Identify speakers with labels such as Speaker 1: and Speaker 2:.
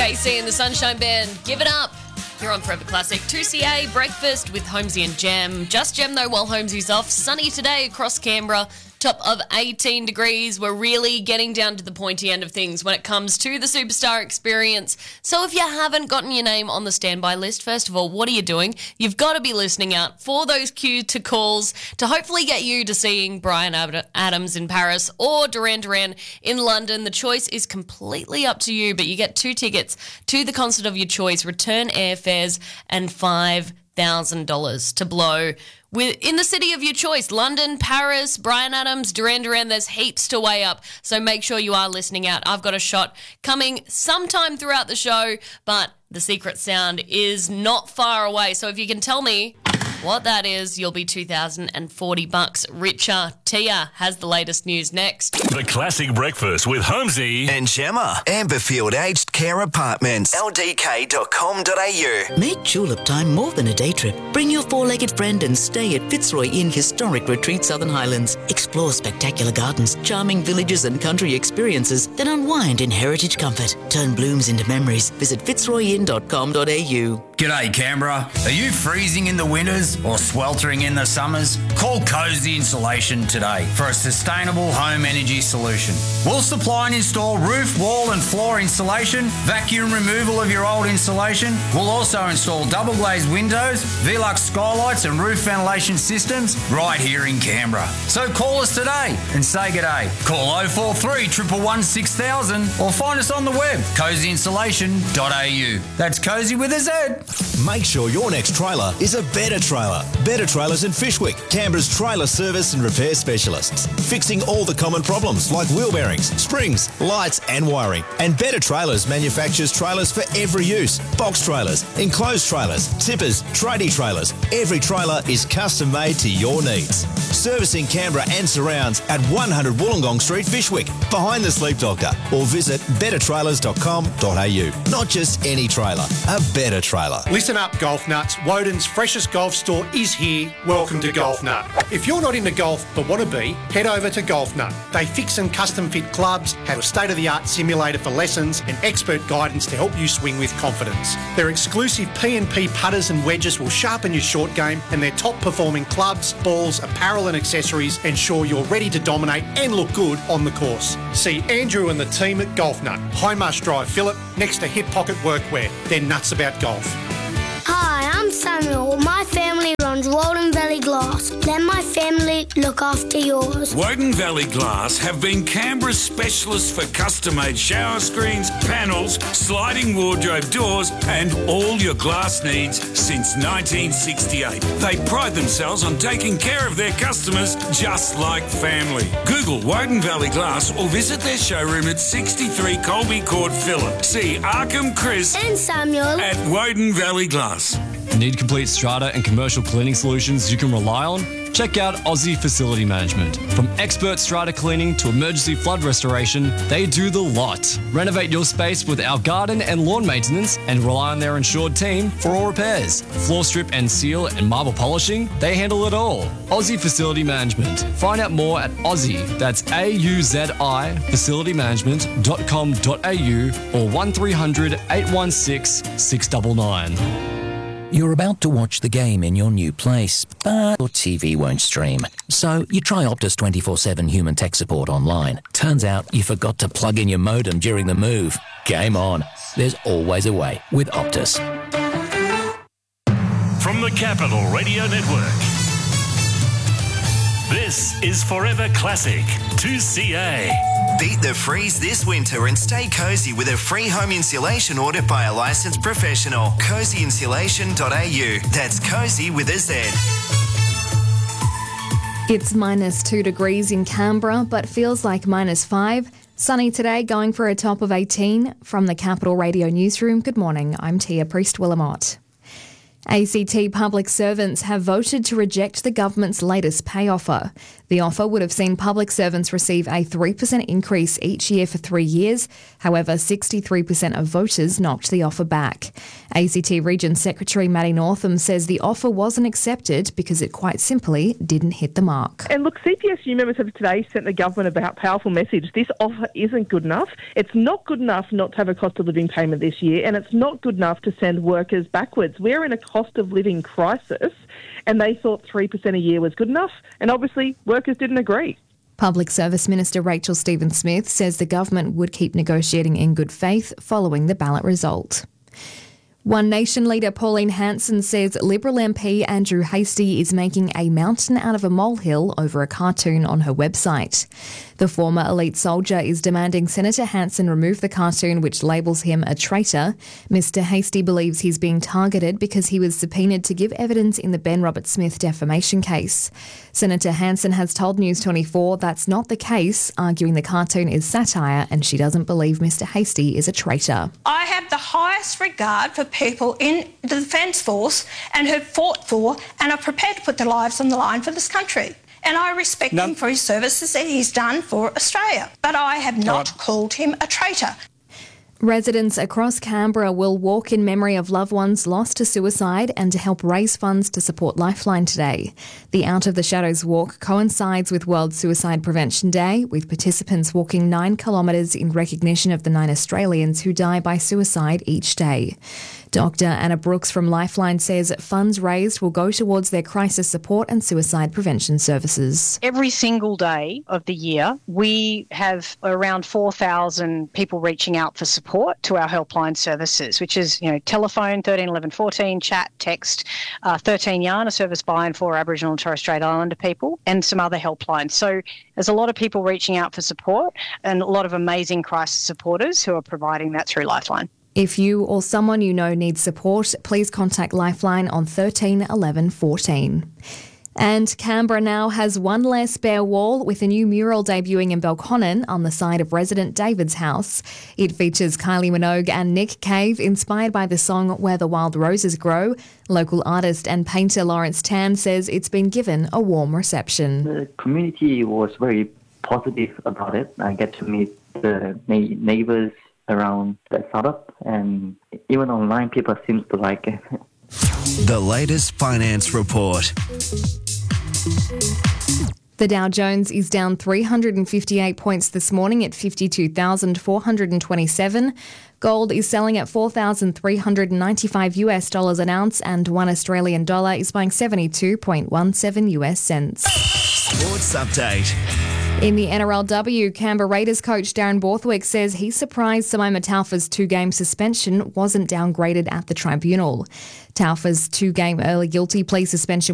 Speaker 1: KC and the Sunshine Band, Give It Up. Here on Forever Classic, 2CA, breakfast with Holmesy and Jem. Just Jem though while Holmesy's off. Sunny today across Canberra. Top of 18 degrees. We're really getting down to the pointy end of things when it comes to the Superstar experience. So if you haven't gotten your name on the standby list, first of all, what are you doing? You've got to be listening out for those cue to calls to hopefully get you to seeing Bryan Adams in Paris or Duran Duran in London. The choice is completely up to you, but you get 2 tickets to the concert of your choice, return airfares and $5,000 to blow in the city of your choice. London, Paris, Bryan Adams, Duran Duran, there's heaps to weigh up. So make sure you are listening out. I've got a shot coming sometime throughout the show, but the secret sound is not far away. So if you can tell me what that is, you'll be $2,040 richer. Tia has the latest news next.
Speaker 2: The Classic Breakfast with Holmesy
Speaker 3: and Gemma. Amberfield Aged Care Apartments. ldk.com.au.
Speaker 4: Make Julep time more than a day trip. Bring your 4-legged friend and stay at Fitzroy Inn Historic Retreat Southern Highlands. Explore spectacular gardens, charming villages and country experiences, then unwind in heritage comfort. Turn blooms into memories. Visit fitzroyin.com.au.
Speaker 5: G'day Canberra. Are you freezing in the winters or sweltering in the summers? Call Cozy Insulation today for a sustainable home energy solution. We'll supply and install roof, wall and floor insulation, vacuum removal of your old insulation. We'll also install double glazed windows, Velux skylights and roof ventilation systems right here in Canberra. So call us today and say g'day. Call 043 111 6000 or find us on the web, cozyinsulation.au. That's Cozy with a Z.
Speaker 6: Make sure your next trailer is a Better Trailer. Better Trailers in Fyshwick, Canberra's trailer service and repair specialists. Fixing all the common problems like wheel bearings, springs, lights and wiring. And Better Trailers manufactures trailers for every use. Box trailers, enclosed trailers, tippers, tradie trailers. Every trailer is custom made to your needs. Servicing Canberra and surrounds at 100 Wollongong Street, Fyshwick, behind the Sleep Doctor. Or visit bettertrailers.com.au. Not just any trailer, a better trailer.
Speaker 7: Listen up, Golf Nuts. Woden's freshest golf store is here. Welcome to Golf Nut. If you're not into golf but want to be, head over to Golf Nut. They fix and custom fit clubs, have a state-of-the-art simulator for lessons and expert guidance to help you swing with confidence. Their exclusive P&P putters and wedges will sharpen your short game, and their top-performing clubs, balls, apparel and accessories ensure you're ready to dominate and look good on the course. See Andrew and the team at Golf Nut, Highmarsh Drive, Phillip, next to Hip Pocket Workwear. They're nuts about golf.
Speaker 8: Hi, I'm Samuel. My family runs Walden Valley Glass. Let my family look after yours.
Speaker 9: Woden Valley Glass have been Canberra's specialists for custom-made shower screens, panels, sliding wardrobe doors and all your glass needs since 1968. They pride themselves on taking care of their customers just like family. Google Woden Valley Glass or visit their showroom at 63 Colby Court, Phillip. See Arkham, Chris
Speaker 8: and Samuel
Speaker 9: at Woden Valley Glass.
Speaker 10: Need complete strata and commercial cleaning solutions you can rely on? Check out Aussie Facility Management. From expert strata cleaning to emergency flood restoration, they do the lot. Renovate your space with our garden and lawn maintenance and rely on their insured team for all repairs. Floor strip and seal and marble polishing, they handle it all. Aussie Facility Management. Find out more at Aussie, that's AUZI, facilitymanagement.com.au or 1300 816 699.
Speaker 11: You're about to watch the game in your new place, but your TV won't stream. So you try Optus 24/7 human tech support online. Turns out you forgot to plug in your modem during the move. Game on. There's always a way with Optus.
Speaker 2: From the Capital Radio Network, this is Forever Classic 2CA.
Speaker 3: Beat the freeze this winter and stay cozy with a free home insulation order by a licensed professional. cozyinsulation.au. That's cozy with a Z.
Speaker 12: It's -2 degrees in Canberra, but feels like -5. Sunny today, going for a top of 18. From the Capital Radio Newsroom, good morning. I'm Tia Priest-Willamott. ACT public servants have voted to reject the government's latest pay offer. The offer would have seen public servants receive a 3% increase each year for 3 years. However, 63% of voters knocked the offer back. ACT Region Secretary Matty Northam says the offer wasn't accepted because it quite simply didn't hit the mark.
Speaker 13: And look, CPSU members have today sent the government a powerful message. This offer isn't good enough. It's not good enough not to have a cost of living payment this year, and it's not good enough to send workers backwards. We're in a cost of living crisis, and they thought 3% a year was good enough, and obviously workers didn't agree.
Speaker 12: Public Service Minister Rachel Stephen-Smith says the government would keep negotiating in good faith following the ballot result. One Nation leader Pauline Hanson says Liberal MP Andrew Hastie is making a mountain out of a molehill over a cartoon on her website. The former elite soldier is demanding Senator Hanson remove the cartoon which labels him a traitor. Mr Hastie believes he's being targeted because he was subpoenaed to give evidence in the Ben Roberts-Smith defamation case. Senator Hanson has told News 24 that's not the case, arguing the cartoon is satire and she doesn't believe Mr Hastie is a traitor.
Speaker 14: I have the highest regard for people in the Defence Force and who've fought for and are prepared to put their lives on the line for this country. And I respect him for his services that he's done for Australia. But I have not called him a traitor.
Speaker 12: Residents across Canberra will walk in memory of loved ones lost to suicide and to help raise funds to support Lifeline today. The Out of the Shadows walk coincides with World Suicide Prevention Day, with participants walking 9 kilometres in recognition of the 9 Australians who die by suicide each day. Dr Anna Brooks from Lifeline says funds raised will go towards their crisis support and suicide prevention services.
Speaker 15: Every single day of the year, we have around 4,000 people reaching out for support to our helpline services, which is, telephone 13 11 14, chat, text, 13 Yarn, a service by and for Aboriginal and Torres Strait Islander people, and some other helplines. So there's a lot of people reaching out for support and a lot of amazing crisis supporters who are providing that through Lifeline.
Speaker 12: If you or someone you know needs support, please contact Lifeline on 13 11 14. And Canberra now has one less bare wall, with a new mural debuting in Belconnen on the side of resident David's house. It features Kylie Minogue and Nick Cave, inspired by the song Where the Wild Roses Grow. Local artist and painter Lawrence Tan says it's been given a warm reception.
Speaker 16: The community was very positive about it. I get to meet the neighbours around the startup, and even online people seem to like it.
Speaker 3: The latest finance report.
Speaker 12: The Dow Jones is down 358 points this morning at 52,427. Gold is selling at $4,395 an ounce, and $1 Australian dollar is buying 72.17 US cents.
Speaker 3: Sports update.
Speaker 12: In the NRLW, Canberra Raiders coach Darren Borthwick says he's surprised Simona Taufa's 2-game suspension wasn't downgraded at the tribunal. Taufa's 2-game early guilty plea suspension